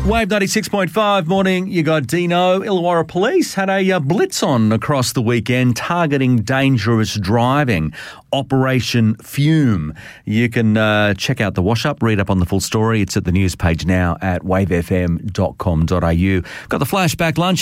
Wave 96.5 morning. You got Dino. Illawarra Police had a blitz on across the weekend targeting dangerous driving. Operation Fume. You can check out the wash-up, read up on the full story. It's at the news page now at wavefm.com.au. Got the flashback lunch.